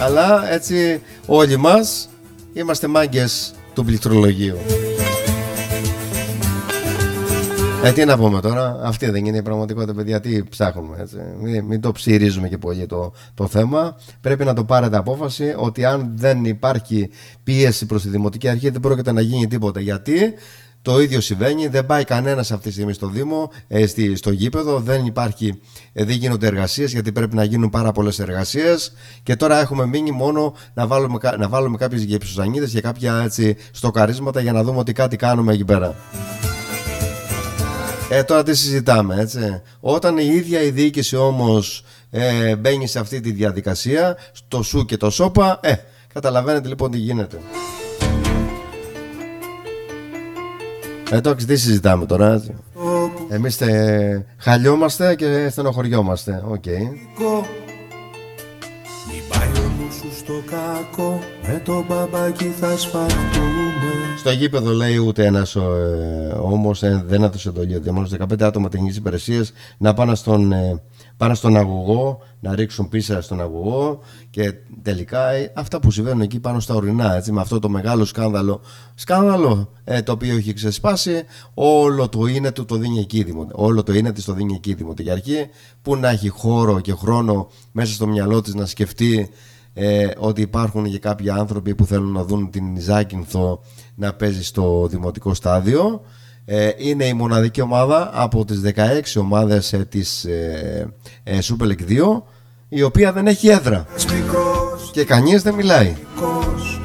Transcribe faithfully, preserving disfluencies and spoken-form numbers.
Αλλά έτσι όλοι μας είμαστε μάγκες του πληκτρολογίου. Ε, τι να πούμε τώρα, αυτή δεν είναι η πραγματικότητα, παιδιά, τι ψάχνουμε, έτσι. Μην, μην το ψηρίζουμε και πολύ το, το θέμα. Πρέπει να το πάρετε απόφαση ότι αν δεν υπάρχει πίεση προς τη Δημοτική Αρχή δεν πρόκειται να γίνει τίποτα. Γιατί το ίδιο συμβαίνει, δεν πάει κανένας αυτή τη στιγμή στο Δήμο, ε, στη, στο γήπεδο, δεν υπάρχει, ε, δεν γίνονται εργασίες γιατί πρέπει να γίνουν πάρα πολλές εργασίες και τώρα έχουμε μείνει μόνο να βάλουμε, να βάλουμε κάποιες γεψοζανίδες και κάποια έτσι στοκαρίσματα για να δούμε ότι κάτι κάνουμε εκεί πέρα. Ε, τώρα τι συζητάμε, έτσι. Όταν η ίδια η διοίκηση όμως ε, μπαίνει σε αυτή τη διαδικασία, στο σου και το σόπα, ε, καταλαβαίνετε λοιπόν τι γίνεται. Ε, τώρα τι συζητάμε τώρα, έτσι. Εμείς τε, χαλιόμαστε και στενοχωριόμαστε, οκ. Okay. Στο κακό, με το μπαμπάκι θα σπαρτούμε. Στο γήπεδο λέει ούτε ένας ε, όμως ε, δεν έδωσε εντολή. Μόνο δεκαπέντε άτομα τεχνικής υπηρεσίας να πάνε στον, ε, πάνε στον αγωγό, να ρίξουν πίσω στον αγωγό και τελικά ε, αυτά που συμβαίνουν εκεί πάνω στα ορεινά, έτσι, με αυτό το μεγάλο σκάνδαλο, σκάνδαλο ε, το οποίο έχει ξεσπάσει, όλο το είναι του το δίνει εκεί δημο, όλο το είναι της το δίνει εκεί η Δημοτική Αρχή, που να έχει χώρο και χρόνο μέσα στο μυαλό της να σκεφτεί Ε, ότι υπάρχουν και κάποιοι άνθρωποι που θέλουν να δουν την Ζάκυνθο να παίζει στο δημοτικό στάδιο. ε, Είναι η μοναδική ομάδα από τις δεκαέξι ομάδες ε, της ε, ε, Super League δύο η οποία δεν έχει έδρα και κανείς δεν μιλάει.